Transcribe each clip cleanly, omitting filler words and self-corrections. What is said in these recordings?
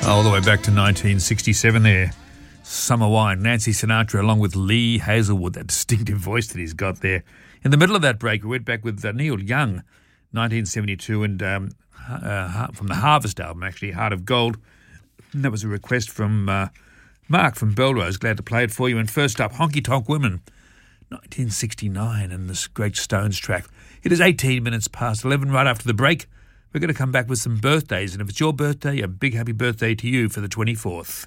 All the way back to 1967 there. Summer Wine, Nancy Sinatra along with Lee Hazelwood, that distinctive voice that he's got there. In the middle of that break, we went back with Neil Young, 1972, and from the Harvest album, actually, Heart of Gold. And that was a request from Mark from Belrose. Glad to play it for you. And first up, Honky Tonk Women, 1969, and this great Stones track. It is 18 minutes past 11 right after the break. We're going to come back with some birthdays, and if it's your birthday, a big happy birthday to you for the 24th.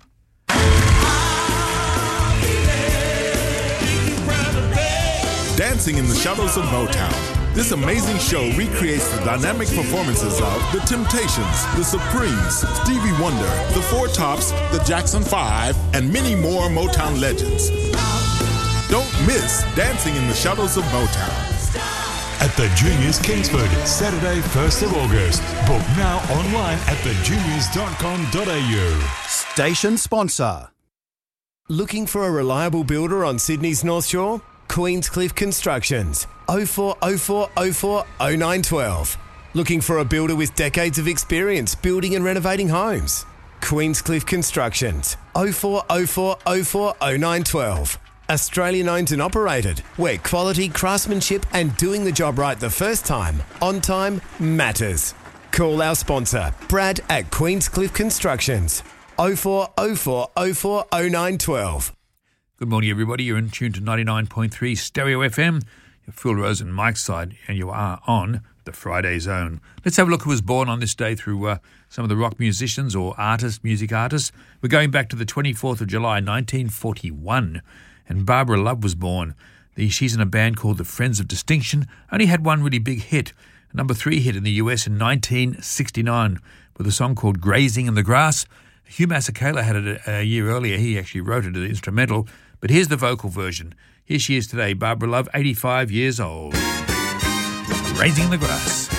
Dancing in the Shadows of Motown. This amazing show recreates the dynamic performances of The Temptations, The Supremes, Stevie Wonder, The Four Tops, The Jackson 5, and many more Motown legends. Don't miss Dancing in the Shadows of Motown. At the Juniors Kingsford, Saturday 1st of August. Book now online at thejuniors.com.au. Station sponsor. Looking for a reliable builder on Sydney's North Shore? Queenscliff Constructions, 0404 04 0912. Looking for a builder with decades of experience building and renovating homes? Queenscliff Constructions, 0404 04 0912. Australian owned and operated, where quality, craftsmanship and doing the job right the first time, on time, matters. Call our sponsor, Brad at Queenscliff Constructions, 0404 04 0912. Good morning, everybody. You're in tune to 99.3 Stereo FM. You're Phil Rose and Mike's side, and you are on the Friday Zone. Let's have a look who was born on this day through some of the rock musicians or artists, music artists. We're going back to the 24th of July, 1941, and Barbara Love was born. She's in a band called the Friends of Distinction. Only had one really big hit, a number 3 hit in the US in 1969 with a song called Grazing in the Grass. Hugh Masekela had it a year earlier. He actually wrote it as an instrumental. But here's the vocal version. Here she is today, Barbara Love, 85 years old. Grazing in the Grass.